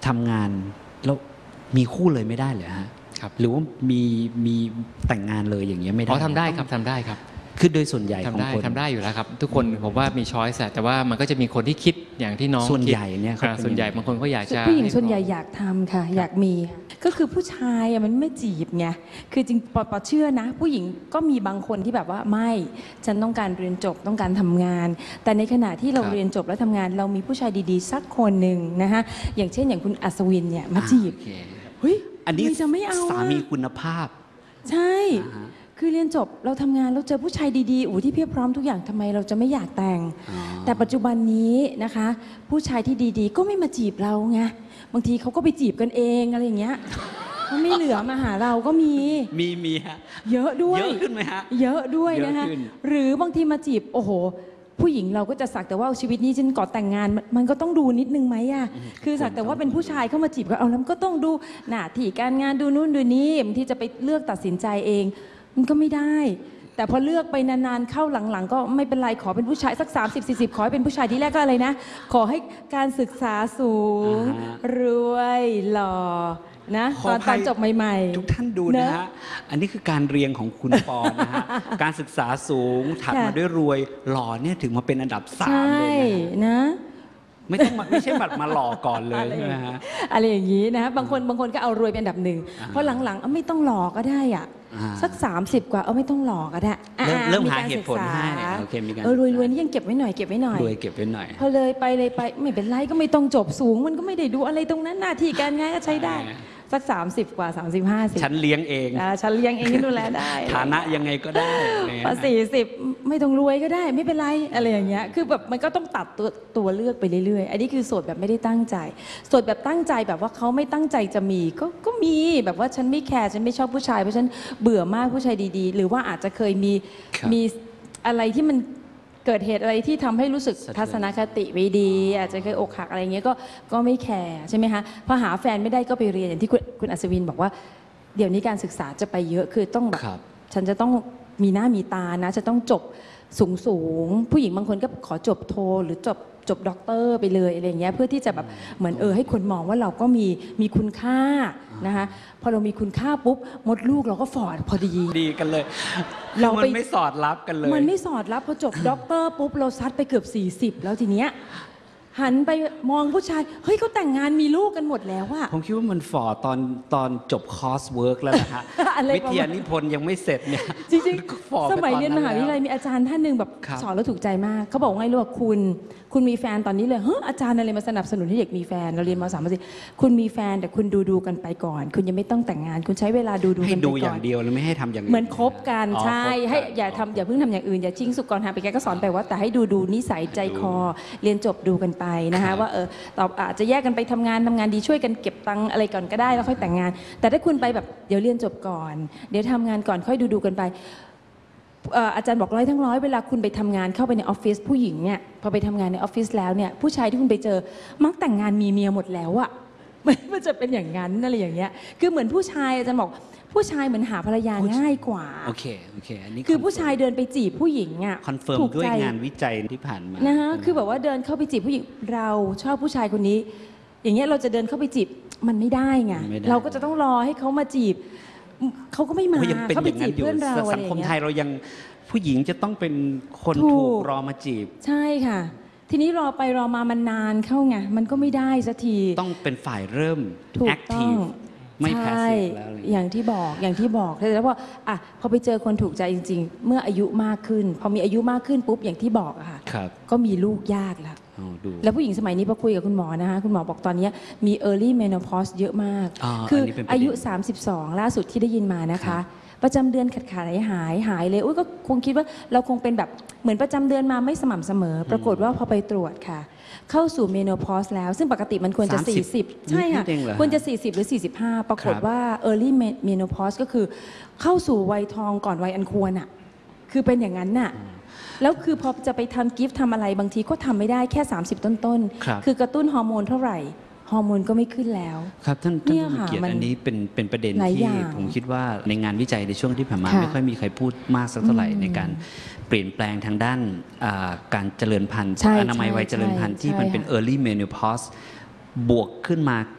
ทำงานแล้วมีคู่เลยไม่ได้เหรอฮะหรือว่ามีแต่งงานเลยอย่างเงี้ยไม่ได้ทำได้ครับทำได้ครับคือโดยส่วนใหญ่ของคนทำได้อยู่แล้วครับทุกคนผมว่ามีช้อยส์แต่ว่ามันก็จะมีคนที่คิดอย่างที่น้องส่วนใหญ่เนี่ยส่วนใหญ่บางคนก็อยากจะผู้หญิงส่วนใหญ่อยากทำค่ะอยากมีก็คือผู้ชายมันไม่จีบไงคือจริงปอเชื่อนะผู้หญิงก็มีบางคนที่แบบว่าไม่ฉันต้องการเรียนจบต้องการทำงานแต่ในขณะที่เราเรียนจบแล้วทำงานเรามีผู้ชายดีๆสักคนหนึ่งนะคะอย่างเช่นอย่างคุณอัศวินเนี่ยมาจีบเฮ้ยอันนี้จะไม่เอาสามีคุณภาพใช่คือเรียนจบเราทำงานเราเจอผู้ชายดีๆที่เพียบพร้อมทุกอย่างทำไมเราจะไม่อยากแต่งแต่ปัจจุบันนี้นะคะผู้ชายที่ดีๆก็ไม่มาจีบเราไงบางทีเขาก็ไปจีบกันเองอะไรอย่างเงี้ยเขาไม่เหลือมาหาเราก็มีฮะเยอะด้วยเยอะขึ้นไหมฮะเยอะด้วยนะคะหรือบางทีมาจีบโอ้โหผู้หญิงเราก็จะสักแต่ว่าชีวิตนี้ฉันก่อนแต่งงานมันก็ต้องดูนิดนึงไหมอะคือสักแต่ว่าเป็นผู้ชายเข้ามาจีบก็เอาแล้วก็ต้องดูหน้าที่การงานดูนู่นดูนี่บางทีจะไปเลือกตัดสินใจเองมันก็ไม่ได้แต่พอเลือกไปนานๆเข้าหลังๆก็ไม่เป็นไรขอเป็นผู้ชายสัก30-40ขอให้เป็นผู้ชายที่แรกก็อะไรนะขอให้การศึกษาสูงรวยหล่อนะตอนจบใหม่ๆทุกท่านดูนะฮะอันนี้คือการเรียงของคุณปอนะฮะการศึกษาสูงถัดมาด้วยรวยหล่อเนี่ยถึงมาเป็นอันดับ3เลยนะไม่ใช่บัตรมาหล่อก่อนเลยนะฮะอะไรอย่างนี้นะบางคนก็เอารวยเป็นอันดับ1เพราะหลังๆไม่ต้องหล่อก็ได้อ่ะสัก30กว่าไม่ต้องหล่อก็ได้เริ่มหาเหตุผลให้โอเคมีการรวยนี่ยังเก็บไว้หน่อยรวยเก็บไว้หน่อยพอเลยไปไม่เป็นไรก็ไม่ต้องจบสูงมันก็ไม่ได้ดูอะไรตรงนั้นหน้าที่การงานก็ใช้ได้สัก30กว่า35-40 ฉันเลี้ยงเองฉันเลี้ยงเองดูแลได้ฐานะยังไงก็ได้ 40ไม่ต้องรวยก็ได้ไม่เป็นไรอะไรอย่างเงี้ยคือแบบมันก็ต้องตัดตัวเลือกไปเรื่อยๆอันนี้คือโสดแบบไม่ได้ตั้งใจโสดแบบตั้งใจแบบว่าเขาไม่ตั้งใจจะมีก็มีแบบว่าฉันไม่แคร์ฉันไม่ชอบผู้ชายเพราะฉันเบื่อมากผู้ชายดีๆหรือว่าอาจจะเคยมีอะไรที่มันเกิดเหตุอะไรที่ทำให้รู้สึกทัศนคติไม่ดีอาจจะเคยอกหักอะไรเงี้ยก็ไม่แคร์ใช่ไหมคะพอหาแฟนไม่ได้ก็ไปเรียนอย่างที่คุณอัศวินบอกว่าเดี๋ยวนี้การศึกษาจะไปเยอะคือต้องแบบฉันจะต้องมีหน้ามีตานะจะต้องจบสูงผู้หญิงบางคนก็ขอจบโทหรือจบด็อกเตอร์ไปเลยอะไรเงี้ยเพื่อที่จะแบบเหมือนให้คนมองว่าเราก็มีคุณค่านะคะพอเรามีคุณค่าปุ๊บมดลูกเราก็ฟอดพอดีกันเลยมันไม่สอดรับกันเลยมันไม่สอดรับพอจบด็อกเตอร์ปุ๊บเราซัดไปเกือบ40แล้วทีเนี้ยหันไปมองผู้ชายเฮ้ยเขาแต่งงานมีลูกกันหมดแล้วอะผมคิดว่ามันฝ่อตอนจบคอร์สเวิร์กแล้วนะฮะวิทยานิพนธ์ยังไม่เสร็จเนี่ยจริงๆสมัยเรียนมหาวิทยาลัยมีอาจารย์ท่านหนึ่งแบบสอนแล้วถูกใจมากเขาบอกว่าไงรู้ว่าคุณมีแฟนตอนนี้เลยอาจารย์อะไรมาสนับสนุนให้เด็กมีแฟนเราเรียนม.3 ม.4คุณมีแฟนแต่คุณดูกันไปก่อนคุณยังไม่ต้องแต่งงานคุณใช้เวลาดูกันไปก่อนให้ดูอย่างเดียวแล้วไม่ให้ทำอย่างอื่นเหมือนคบกันใช่ให้อย่าเพิ่งทำอย่างอื่นอย่าจิ้งสุกก่อนหาไปแกก็สอนไปว่าแต่ให้ดูนิสัยใจคอเรียนจบดูกันไปนะคะว่าต่ออาจจะแยกกันไปทำงานดีช่วยกันเก็บตังค์อะไรก่อนก็ได้แล้วค่อยแต่งงานแต่ถ้าคุณไปแบบเดี๋ยวเรียนจบก่อนเดี๋ยวทำงานก่อนค่อยดูกันไปอาจารย์บอกร้อยทั้งร้อยเวลาคุณไปทำงานเข้าไปในออฟฟิศผู้หญิงเนี่ยพอไปทำงานในออฟฟิศแล้วเนี่ยผู้ชายที่คุณไปเจอมักแต่งงานมีเมียหมดแล้วอะมันจะเป็นอย่างนั้นอะไรอย่างเงี้ยคือเหมือนผู้ชายอาจารย์บอกผู้ชายเหมือนหาภรรยาง่ายกว่าโอเคอันนี้คือผู้ชายเดินไปจีบผู้หญิงอ่ะคอนเฟิร์มด้วยงานวิจัยที่ผ่านมานะคะคือแบบว่าเดินเข้าไปจีบผู้หญิงเราชอบผู้ชายคนนี้อย่างเงี้ยเราจะเดินเข้าไปจีบมันไม่ได้ไงเราก็จะต้องรอให้เขามาจีบเขาก็ไม่มาเขาไปจีบเพื่อนเราอะไรอย่างเงี้ยสังคมไทยเรายังผู้หญิงจะต้องเป็นคนถูกรอมาจีบใช่ค่ะทีนี้รอไปรอมามันนานเข้าไงมันก็ไม่ได้สักทีต้องเป็นฝ่ายเริ่มแอคทีฟไม่แพสซีฟแล้วอย่างที่บอกแล้วว่าพอไปเจอคนถูกใจจริงๆเมื่ออายุมากขึ้นพอมีอายุมากขึ้นปุ๊บอย่างที่บอกอะค่ะก็มีลูกยากแล้วผู้หญิงสมัยนี้พอคุยกับคุณหมอนะคะคุณหมอบอกตอนนี้มี early menopause เยอะมากคืออายุ32ล่าสุดที่ได้ยินมานะคะประจำเดือนขาดหายเลยก็คงคิดว่าเราคงเป็นแบบเหมือนประจำเดือนมาไม่สม่ำเสมอปรากฏว่าพอไปตรวจค่ะเข้าสู่เมโนพอสแล้วซึ่งปกติมันควรจะ40ใช่ค่ะควรจะ40หรือ45ปรากฏว่า early menopause ก็คือเข้าสู่วัยทองก่อนวัยอันควรอ่ะคือเป็นอย่างนั้นน่ะแล้วคือพอจะไปทำกิฟต์ทำอะไรบางทีก็ทำไม่ได้แค่30ต้นคือกระตุ้นฮอร์โมนเท่าไหร่ฮอร์โมนก็ไม่ขึ้นแล้วครับท่านเกียรติอันนี้เป็นประเด็นที่ผมคิดว่าในงานวิจัยในช่วงที่ผ่านมาไม่ค่อยมีใครพูดมากสักเท่าไหร่ในการเปลี่ยนแปลงทางด้านการเจริญพันธุ์อนามัยวัยเจริญพันธุ์ที่มันเป็น early menopause บวกขึ้นมา